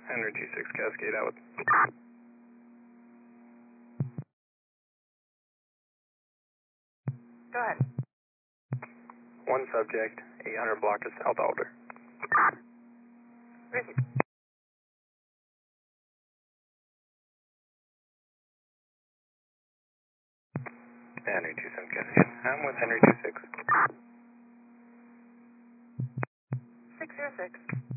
Henry 26 Cascade out. Go ahead. One subject, 800 block to South Alder. Receive. Henry 27 Cascade. I'm with Henry 26. 606.